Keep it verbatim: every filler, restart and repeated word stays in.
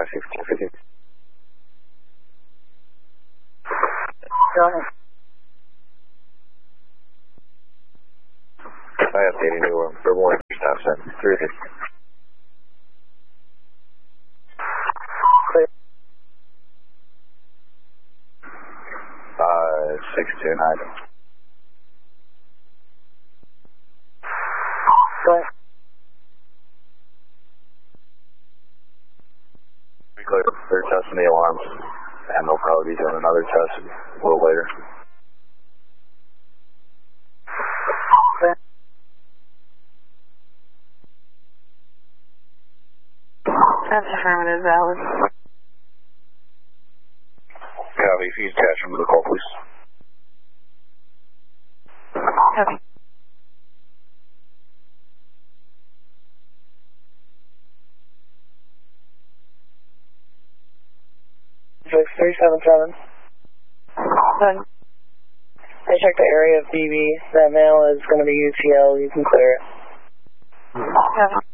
five six four fifty. Go ahead. I updated you. Um, for one stop seven three fifty. Clear. Five six two nine. Go ahead. Clear. They're testing the alarms, and they'll probably be doing another test a little later. Clear. That's affirmative, valid. Copy. If you can attach them to the call, please. Copy. six three seven seven. Done. I checked the area of B B. That male is going to be U T L. You can clear it. Copy.